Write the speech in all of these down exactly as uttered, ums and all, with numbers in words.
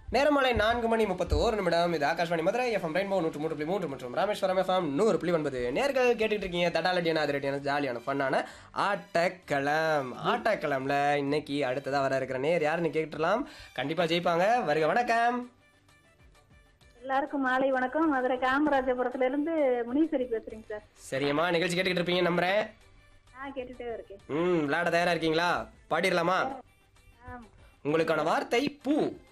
நேரமாலை நான்கு மணி முப்பத்தி ஒரு நிமிடம். இது ஆகாஷ்வாணி மதுரை எஃப்எம் ரெயின்போ நூற்று மூன்று புள்ளி மூன்று மற்றும் ராமேஸ்வரம் எஃப்எம் நூறு புள்ளி ஒன்பது. நேர்கள் கேட்டுட்டு இருக்கீங்க தட்டாலட்டியான அதிரட்டியான ஜாலியான ஃபன்னான ஆட்டக்களம். ஆட்டக்களம்ல இன்னைக்கு அடுத்ததாக வர இருக்கிற நேர் யாருன்னு கேட்டுலாம். கண்டிப்பா ஜெயிப்பாங்க. வருக வணக்கம். எல்லாருக்கும் மாலை வணக்கம். மதுரை காமராஜபுரத்துல இருந்து முனீஸ்வரி பேசுறீங்க சார். சரியம்மா, நிகழ்ச்சி கேட்டுக்கிட்டு இருப்பீங்க நம்புறேன். நான் கேட்டுட்டே இருக்கேன். ம் விளையாட தயாரா இருக்கீங்களா? பாடிடலாமா? ஆமா. உங்களுக்கான வார்த்தை பூ.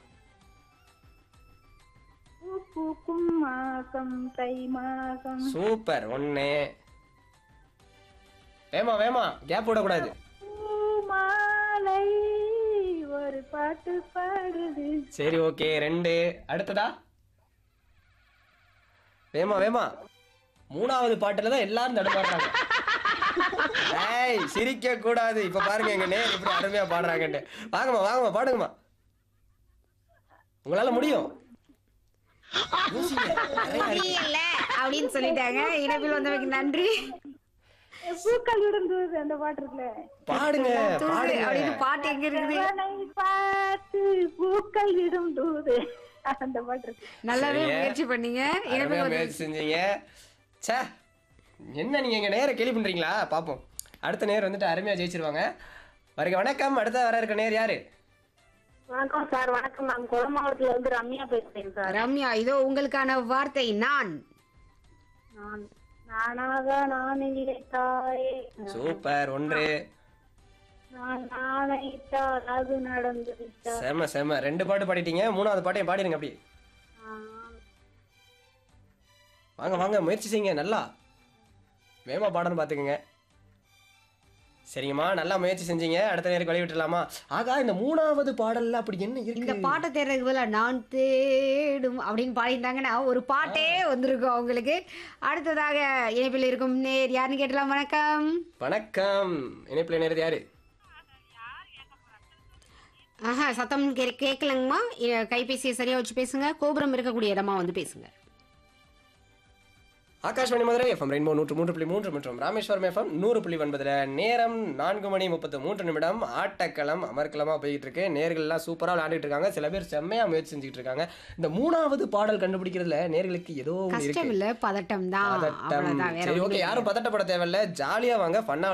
பூ பூக்கும் மாசம் தை மாசம். சூப்பர். ஒண்ணு. வேமா வேமா கேப் விடக்கூடாது. மாலை ஒரு பாட்டு பாடுது. சரி, ஓகே. ரெண்டு. அடுத்ததா? வேமா வேமா மூணாவது பாட்டுல தான் எல்லாரும் தடுமாறுறாங்க. ஏய், சிரிக்க கூடாது. இப்ப பாருங்க எங்க நேர் இப்படி அருமையா பாடுறாங்கன்னு. வாங்கம்மா வாங்கம்மா பாடுங்கம்மா, உங்களால முடியும். முடியல அப்படின்னு சொல்லிட்டாங்க. இணைப்பில் வந்தவங்க நன்றி. பூக்கள் விடுந்தது அந்த பாட்டு இருக்குல்ல, பாடுங்க பாடுங்க. அப்படின்னு பாட்டு எங்க இருக்குது? அவனை பார்த்து பூக்கள் விடும் தூது, அந்த பாட்டு இருக்கு. நல்லாவே முயற்சி பண்ணீங்க. அருமையா இணைப்பில் முயற்சி செஞ்சீங்க. சே, என்ன நீங்க எங்க நேர கேள்வி பண்றீங்களா? பாப்போம். அடுத்த நேர் வந்துட்டு அருமையா ஜெயிச்சிருவாங்க. வருக வணக்கம். அடுத்த வர இருக்க நேர் யாரு? வணக்கம் சார். வணக்கம். நான் குளமாவட்டத்துல இருந்து ரம்யா பேசுறேன் சார். ரம்யா, இதோ உங்களுக்கான வார்த்தை நான். நான் நானாக நான் நினைத்தாயே. சூப்பர். ஒன்று. நான் நாளைத்தால் அது நடந்து விட்டார். செம செம. ரெண்டு பாட்டு பாடிட்டீங்க. மூணாவது பாட்டையும் பாடிடுங்க அப்படி. வாங்க வாங்க முயற்சி செய்யுங்க. நல்லா வேமா பாடன்னு பார்த்துக்குங்க. சரிங்கம்மா, நல்லா முயற்சி செஞ்சீங்க. அடுத்த நேருக்கு வழி விட்டுலாமா? ஆகா, இந்த மூணாவது பாடல்ல அப்படி என்ன இந்த இருக்கு? பாட்டை தேடுறதுக்கு பதிலா நான் தேடும் அப்படின்னு பாடிட்டாங்கன்னா ஒரு பாட்டே வந்திருக்கும் அவங்களுக்கு. அடுத்ததாக இணைப்பில் இருக்கும் நேர் யாருன்னு கேட்டலாம். வணக்கம். வணக்கம். இணைப்பில் நேரது யாரு? ஆஹா, சத்தம் கே கேட்கலங்கம்மா. இ- கைபேசியை சரியா வச்சு பேசுங்க. கோபுரம் இருக்கக்கூடிய இடமா வந்து பேசுங்க. ஆகாஷ்வாணி மதுரை எஃப்எம் ரெயின்போ நூற்று மூன்று புள்ளி மூன்று மற்றும் ராமேஸ்வரம் எஃப்எம் நூறு புள்ளி ஒன்பதுல நேரம் நான்கு மணி முப்பத்து மூன்று நிமிடம். ஆட்டக்களம் அமர்க்களமா போய்கிட்டு இருக்கு. நேர்கள்லாம் சூப்பரா விளையாண்டுட்டு இருக்காங்க. சில பேர் செம்மையா முயற்சி செஞ்சுட்டு இருக்காங்க. இந்த மூணாவது பாடல் கண்டுபிடிக்கிறதுல நேர்களுக்கு ஏதோ ஒண்ணு கஷ்டம் இருக்கு. இல்ல, பதட்டம் தான். பதட்டம். அவ்வளவுதான், வேற சரி, ஒண்ணும் ஓகே. யாரும் பதட்டப்பட தேவையில்ல. ஜாலியா வாங்க, ஃபன்னா